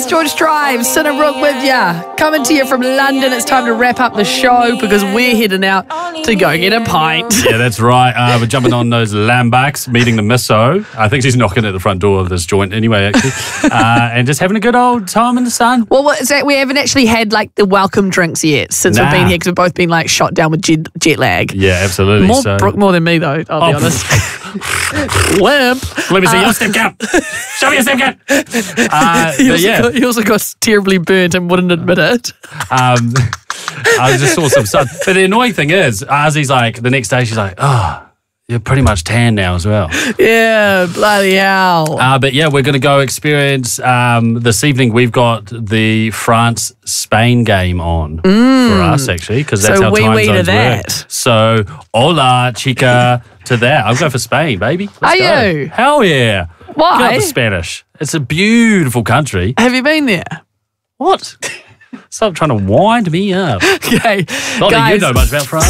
It's George Drive, Cinebrook with ya. Coming to you from London. It's time to wrap up the show because we're heading out to go get a pint. Yeah, that's right. We're jumping on those lambaks, meeting the misso. I think she's knocking at the front door of this joint anyway, actually. And just having a good old time in the sun. Well, what is that? We haven't actually had like the welcome drinks yet since we've been here because we've both been like shot down with jet lag. Yeah, absolutely. Brooke more than me though, I'll be honest. Limp. Let me see your step count. Show me your step count. He also got terribly burnt and wouldn't admit it. I just saw some sun. But the annoying thing is, Ozzy's like, the next day she's like, oh, you're pretty much tan now as well. Yeah, bloody hell. But yeah, we're going to go experience this evening. We've got the France-Spain game on for us, actually, because that's how time zones work. So, hola, chica, to that. I'm going for Spain, baby. Let's go. You? Hell yeah. Why? Get up the Spanish. It's a beautiful country. Have you been there? What? Stop trying to wind me up. Okay, Not that you know much about France.